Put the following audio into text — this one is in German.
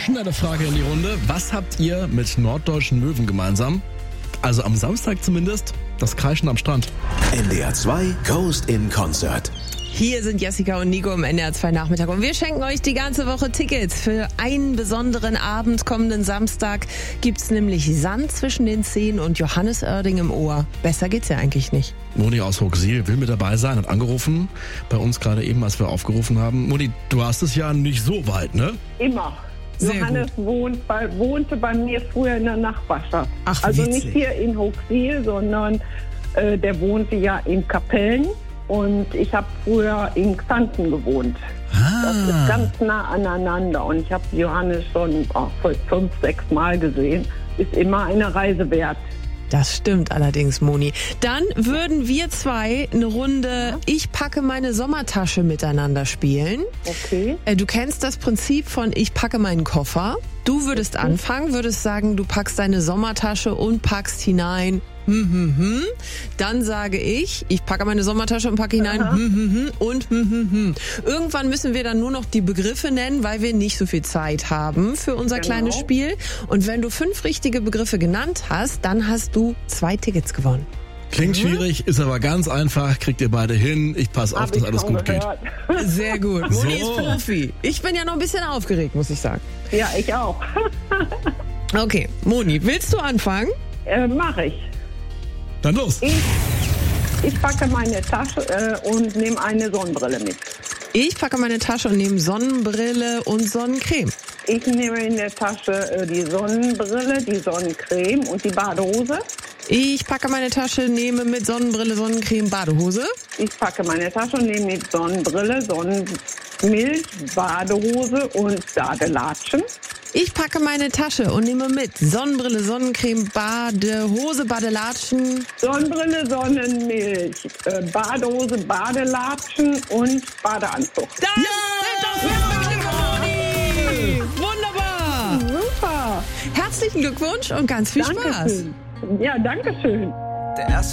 schnelle Frage in die Runde. Was habt ihr mit Norddeutschen Möwen gemeinsam? Also am Samstag zumindest, das Kreischen am Strand. NDR 2 Coast in Concert. Hier sind Jessica und Nico im NDR 2 Nachmittag und wir schenken euch die ganze Woche Tickets. Für einen besonderen Abend kommenden Samstag gibt's nämlich Sand zwischen den Zähnen und Johannes Oerding im Ohr. Besser geht's ja eigentlich nicht. Moni aus Hochsiel will mit dabei sein, hat angerufen. Bei uns gerade eben, als wir aufgerufen haben. Moni, du hast es ja nicht so weit, ne? Immer. Sehr Johannes wohnte bei mir früher in der Nachbarschaft. Ach, also witzig. nicht hier in Hochsiel, sondern der wohnte ja in Kapellen. Und ich habe früher in Xanten gewohnt. Das ist ganz nah aneinander. Und ich habe Johannes schon 5, 6 Mal gesehen. Ist immer eine Reise wert. Das stimmt allerdings, Moni. Dann würden wir zwei eine Runde Ich packe meine Sommertasche miteinander spielen. Okay. Du kennst das Prinzip von Ich packe meinen Koffer. Du würdest anfangen, würdest sagen, du packst deine Sommertasche und packst hinein. Dann sage ich packe meine Sommertasche und packe hinein und. Irgendwann müssen wir dann nur noch die Begriffe nennen, weil wir nicht so viel Zeit haben für unser kleines Spiel. Und wenn du 5 richtige Begriffe genannt hast, dann hast du 2 Tickets gewonnen. Klingt schwierig, ist aber ganz einfach. Kriegt ihr beide hin. Ich passe auf, dass alles gut geht. Sehr gut. Moni So. ist Profi. Ich bin ja noch ein bisschen aufgeregt, muss ich sagen. Ja, ich auch. Okay, Moni, willst du anfangen? Mache ich. Dann los. Ich packe meine Tasche und nehme eine Sonnenbrille mit. Ich packe meine Tasche und nehme Sonnenbrille und Sonnencreme. Ich nehme in der Tasche die Sonnenbrille, die Sonnencreme und die Badehose. Ich packe meine Tasche, nehme mit Sonnenbrille, Sonnencreme, Badehose. Ich packe meine Tasche und nehme mit Sonnenbrille, Sonnenmilch, Badehose und Badelatschen. Ich packe meine Tasche und nehme mit Sonnenbrille, Sonnencreme, Badehose, Badelatschen. Sonnenbrille, Sonnenmilch, Badehose, Badelatschen und Badeanzug. Das sind doch 5 Begriffe, Moni! Wunderbar! Super. Herzlichen Glückwunsch und ganz viel Spaß. Dankeschön. Ja, danke schön. Der erste